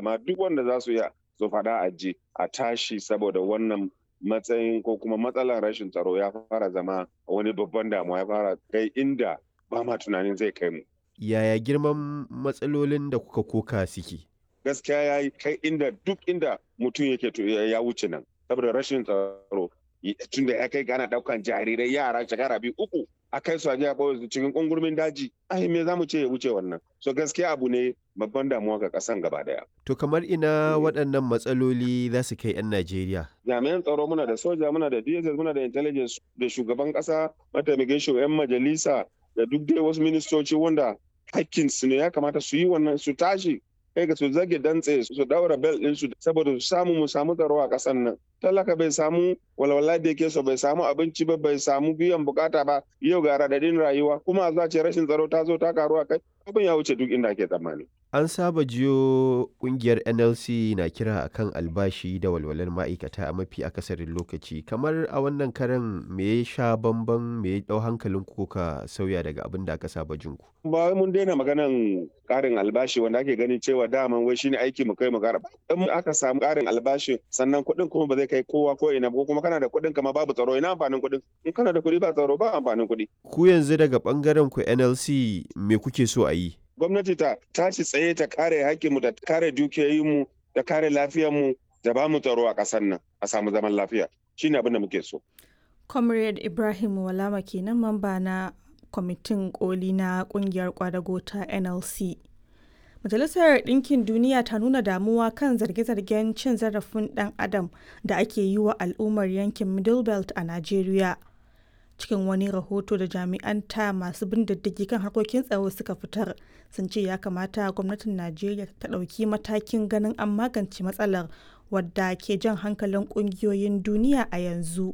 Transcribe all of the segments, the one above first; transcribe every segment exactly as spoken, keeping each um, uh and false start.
amma duk wanda za su iya su faɗa a ji a tashi saboda wannan matsayin ko kuma matsalar rashin tsaro ya fara zama wani babban damuwa ya fara kai inda ba ma tunanin zai kai mu. Yaya girman matsalolin da kuka koka suke? Gaskiya ya yi kai inda duk inda mutum yake to ya wuce nan saboda rashin tsaro tunda ya kai gana daukan jarirai yara shekara biyu uku a kai su a jiya su cikin kungurmin daji ai me zamu ce ya wuce wannan so gaskiya abu ne babban damuwa ga kasan gaba daya. To kamar ina waɗannan matsaloli za su kai 'yan Najeriya? Jami'an tsaro muna da soja muna da D S S muna da intelligence da shugaban kasa mataimakin shugaban majalisa da duk dai wasu ministoci wanda hakkin su ne ya kamata su yi wannan su tashi kai ga su zage dantse su daura bel ɗinsu saboda su samu mu samu tsaro a ƙasar nan. Talaka bai samu walwala da yake so bai samu abinci ba bai samu biyan bukata ba yau ga radadin rayuwa kuma za ce rashin tsaro ta zo ta karu a kai abin ya wuce duk inda ake tsammani. An saba jiyo kungiyar N L C na kira akan albashi da walwalar ma'aikata a mafi akasarin lokaci kamar a wannan karan me ya sha bamban me ya dau hankalin ku ka sauya daga abin da aka saba jinku? Ba mun daina maganan karin albashi wanda ake ganin cewa daman wai shine aiki mu kai mu gara in aka samu karin albashi sannan kuɗin kuma ba zai kai kowa ko ina ko kuma kana da kuɗin kama babu tsaro ina amfanin kuɗin in kana da kuɗi ba tsaro ba amfanin kuɗi. Ku yanzu daga bangaren ku N L C me kuke so a yi? Gwamnati ta tashi tsaye ta kare hakkinmu ta kare dukiyoyinmu ta kare lafiyarmu da ba mu tsaro a ƙasar nan a samu zaman lafiya shine abin da muke so. Comrade Ibrahim Walama kenan mamba na kwamitin koli na kungiyar kwadago ta N L C. Majalisar Ɗinkin Duniya ta nuna damuwa kan zarge-zargen cin zarafin ɗan adam da ake yi wa al'ummar yankin Middle Belt a Najeriya. Cikin wani rahoto da jami'an ta masu bin diddigi kan harkokin tsaro suka fitar sun ce ya kamata gwamnatin Najeriya ta ɗauki matakin ganin an magance matsalar wadda ke jan hankalin ƙungiyoyin duniya a yanzu.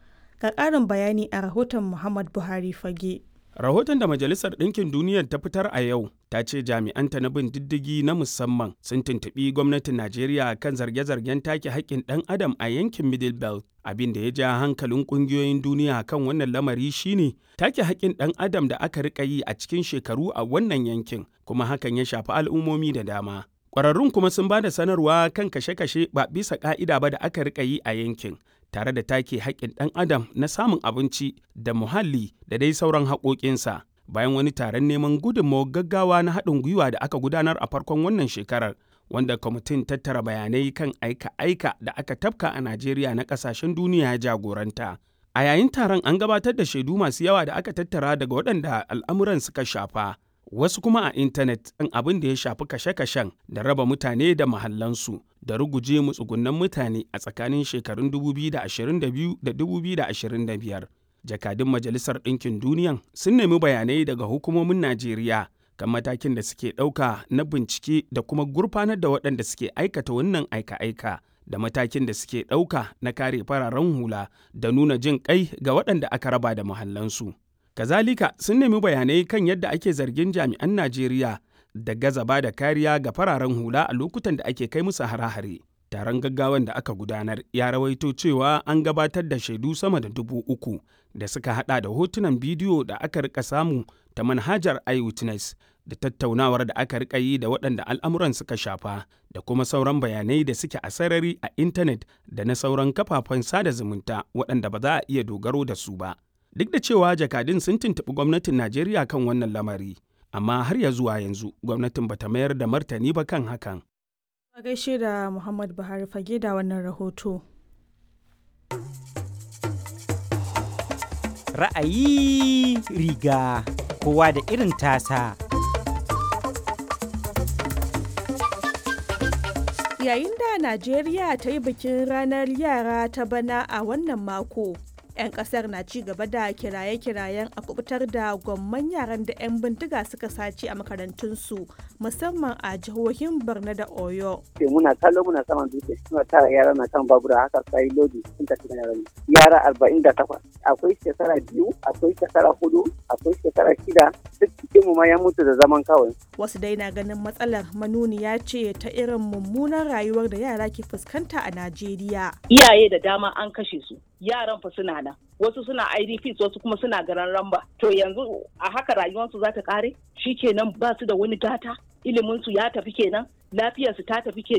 Ga ƙarin bayani a rahoton Muhammad Buhari Fage. Rahoton da Majalisar Ɗinkin Duniyar ta fitar a yau ta ce jami'anta na bin diddigi na musamman sun tuntuɓi gwamnatin Najeriya kan zarge-zargen take haƙƙin ɗan adam a yankin Middle Belt. Abin da ya ja hankalin ƙungiyoyin duniya kan wannan lamari shine take haƙƙin ɗan adam da aka riƙa yi a cikin shekaru a wannan yankin, kuma hakan ya shafi al'ummomi da dama. Ƙwararrun kuma sun ba da sanarwa kan kashe-kashe ba bisa ƙa'ida ba da aka riƙa yi a yankin, tare da take haƙƙin ɗan adam na samun abinci da muhalli da dai sauran haƙoƙinsa. Bayan wani taron neman gudunmawar gaggawa na haɗin gwiwa da aka gudanar a farkon wannan shekarar, wanda kwamitin tattara bayanai kan aika-aika da aka tafka a Najeriya na ƙasashen duniya ya jagoranta. A yayin taron an gabatar da shaidu masu yawa da aka tattara daga waɗanda al'amuran suka shafa, wasu kuma a intanet ɗin abin da ya shafi kashe-kashen da raba mutane da mahallansu da ruguje matsugunan mutane a tsakanin shekarun dubu biyu da ashirin da biyu da dubu biyu da ashirin da biyar. Jakadun Majalisar Ɗinkin Duniyan sun nemi bayanai daga hukumomin Najeriya kan matakin da suke ɗauka na bincike da kuma gurfanar da waɗanda suke aikata wannan aika-aika da matakin da suke ɗauka na kare fararen hula da nuna jin ƙai ga waɗanda aka raba da muhallansu. Kazalika sun nemi bayanai kan yadda ake zargin jami'an Najeriya da gaza ba da kariya ga fararen hula a lokutan da ake kai musu hare-hare. Taron gaggawan da aka gudanar ya rawaito cewa an gabatar da shaidu sama da dubu uku da suka hada da hotunan bidiyo da aka rika samu ta manhajar iWitness da tattaunawar da aka rika yi da waɗanda al'amuran suka shafa da kuma sauran bayanai da suke a sarari a intanet da na sauran kafafen sada zumunta waɗanda ba za a iya dogaro da su ba. Duk da cewa jakadun sun tuntuɓi gwamnatin Najeriya kan wannan lamari, amma har ya zuwa yanzu gwamnatin bata mayar da martani ba kan hakan. A gaishe da Muhammad Buhari Fage da wannan rahoto. Ra'ayi riga kowa da irin tasa. Yayin da Najeriya ta yi bikin ranar yara ta bana a wannan mako, 'yan kasar na ci gaba da kiraye-kirayen a kubutar da gwamman yaran da 'yan bindiga suka sace a makarantunsu musamman a jihohin Borno da Oyo. Muna kallo muna saman dutse suna tara yara na kan babura haka sai lodi sun tafi da yara. Yara arba'in da takwas. Akwai shekara biyu, akwai shekara hudu, akwai shekara shida, duk cikin mu ma ya mutu da zaman kawai. Wasu dai na ganin matsalar manuniya ce ta irin mummunan rayuwar da yara ke fuskanta a Najeriya. Iyaye da dama an kashe su. Yaran fa suna nan, wasu suna I D Ps wasu kuma suna garan ramba. To yanzu a haka rayuwarsu za ta kare? Shikenan ba su da wani gata, iliminsu ya tafi kenan, lafiyarsu ta tafi kenan.